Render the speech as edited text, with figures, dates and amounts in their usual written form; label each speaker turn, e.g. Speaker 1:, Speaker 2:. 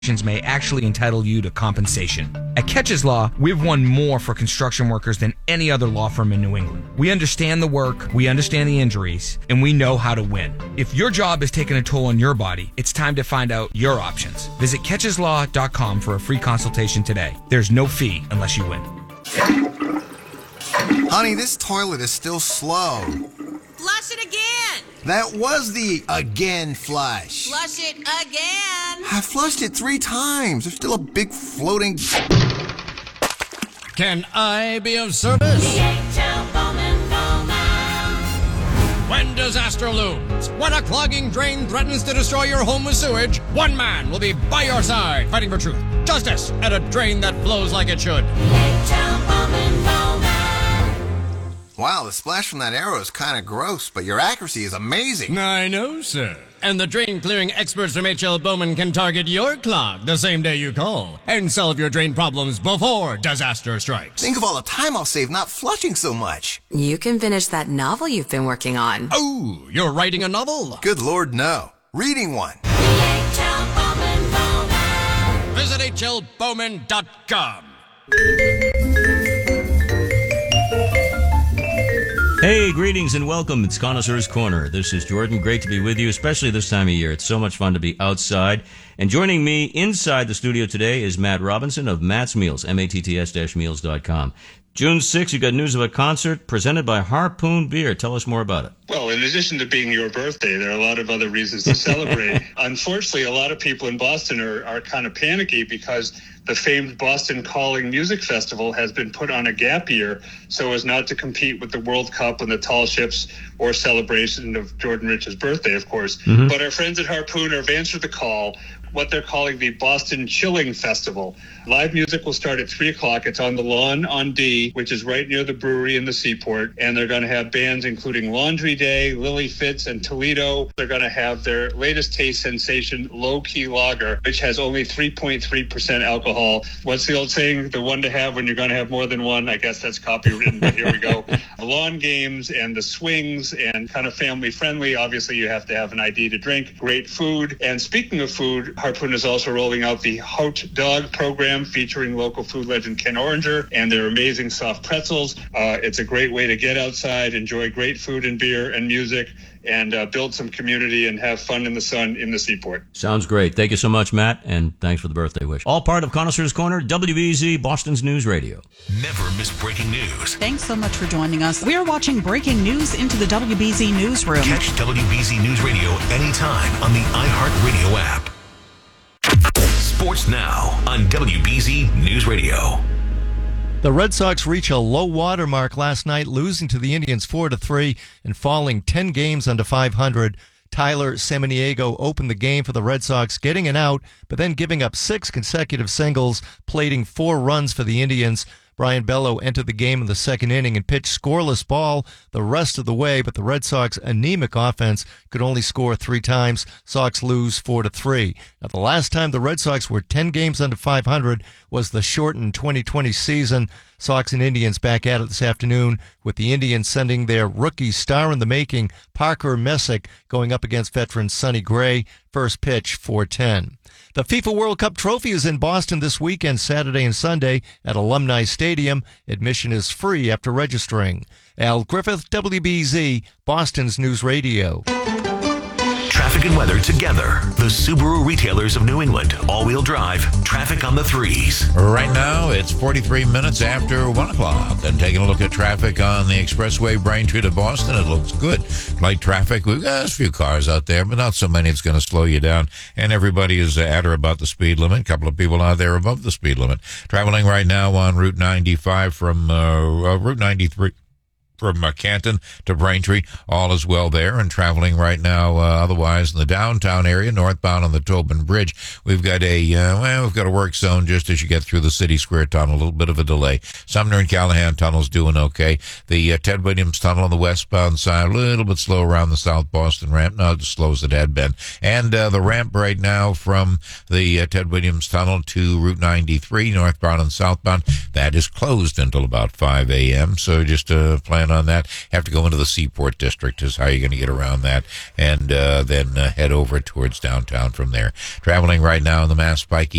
Speaker 1: may actually entitle you to compensation. At Catches Law, we've won more for construction workers than any other law firm in New England. We understand the work, we understand the injuries, and we know how to win. If your job is taking a toll on your body, it's time to find out your options. Visit catcheslaw.com for a free consultation today. There's no fee unless you win.
Speaker 2: Honey, this toilet is still slow.
Speaker 3: Flush it again!
Speaker 2: That was the again flush.
Speaker 3: Flush it again!
Speaker 2: I flushed it 3 times. There's still a big floating...
Speaker 4: Can I be of service?
Speaker 3: DHL Bowman Bowman.
Speaker 4: When disaster looms, when a clogging drain threatens to destroy your home with sewage, one man will be by your side, fighting for truth, justice, and a drain that flows like it should.
Speaker 3: DHL Bowman Bowman.
Speaker 2: Wow, the splash from that arrow is kind of gross, but your accuracy is amazing.
Speaker 4: I know, sir. And the drain-clearing experts from H.L. Bowman can target your clog the same day you call and solve your drain problems before disaster strikes.
Speaker 2: Think of all the time I'll save not flushing so much.
Speaker 5: You can finish that novel you've been working on.
Speaker 4: Oh, you're writing a novel?
Speaker 2: Good Lord, no. Reading one.
Speaker 3: DHL Bowman Bowman.
Speaker 4: Visit hlbowman.com.
Speaker 6: Hey, greetings and welcome. It's Connoisseur's Corner. This is Jordan. Great to be with you, especially this time of year. It's so much fun to be outside. And joining me inside the studio today is Matt Robinson of Matt's Meals, matts-meals.com. June 6th, you got news of a concert presented by Harpoon Beer. Tell us more about it.
Speaker 7: Well, in addition to being your birthday, there are a lot of other reasons to celebrate. Unfortunately, a lot of people in Boston are kind of panicky because the famed Boston Calling Music Festival has been put on a gap year so as not to compete with the World Cup and the tall ships or celebration of Jordan Rich's birthday, of course. Mm-hmm. But our friends at Harpoon have answered the call, what they're calling the Boston Chilling Festival. Live music will start at 3 o'clock. It's on the lawn on D, which is right near the brewery in the Seaport. And they're going to have bands including Laundry Day, Lily Fitz, and Toledo. They're going to have their latest taste sensation, Low Key Lager, which has only 3.3% alcohol. What's the old saying? The one to have when you're going to have more than one. I guess that's copywritten, but here we go. The lawn games and the swings and kind of family friendly. Obviously, you have to have an ID to drink. Great food. And speaking of food, Harpoon is also rolling out the Hot Dog program featuring local food legend Ken Oringer and their amazing soft pretzels. It's a great way to get outside, enjoy great food and beer and music, and build some community and have fun in the sun in the Seaport.
Speaker 6: Sounds great. Thank you so much, Matt, and thanks for the birthday wish. All part of Connoisseur's Corner, WBZ, Boston's News Radio.
Speaker 8: Never miss breaking news.
Speaker 9: Thanks so much for joining us. We're watching breaking news into the WBZ Newsroom.
Speaker 8: Catch WBZ News Radio anytime on the iHeartRadio app. Sports Now on WBZ News Radio.
Speaker 10: The Red Sox reach a low water mark last night, losing to the Indians 4-3 and falling 10 games under 500. Tyler Samaniego opened the game for the Red Sox, getting an out, but then giving up 6 consecutive singles, plating 4 runs for the Indians. Brian Bello entered the game in the second inning and pitched scoreless ball the rest of the way, but the Red Sox anemic offense could only score 3 times. Sox lose 4-3. Now, the last time the Red Sox were 10 games under 500 was the shortened 2020 season. Sox and Indians back at it this afternoon, with the Indians sending their rookie star-in-the-making Parker Messick going up against veteran Sonny Gray. First pitch, 4:10. The FIFA World Cup trophy is in Boston this weekend, Saturday and Sunday at Alumni Stadium. Admission is free after registering. Al Griffith, WBZ, Boston's News Radio.
Speaker 8: Traffic and weather together. The Subaru retailers of New England. All-wheel drive. Traffic on the 3s.
Speaker 11: Right now, it's 43 minutes after 1 o'clock. And taking a look at traffic on the expressway, Braintree to Boston, it looks good. Light traffic. We've got a few cars out there, but not so many it's going to slow you down. And everybody is at or about the speed limit. A couple of people out there above the speed limit. Traveling right now on Route 95 from Route 93. From Canton to Braintree, all is well there, and traveling right now otherwise in the downtown area, northbound on the Tobin Bridge. We've got a work zone just as you get through the City Square Tunnel, a little bit of a delay. Sumner and Callahan Tunnel's doing okay. The Ted Williams Tunnel on the westbound side, a little bit slow around the South Boston ramp, not as slow as it had been. And the ramp right now from the Ted Williams Tunnel to Route 93, northbound and southbound, that is closed until about 5 a.m., so just plan on that. Have to go into the Seaport District is how you're going to get around that, and then head over towards downtown from there. Traveling right now in the Mass Pike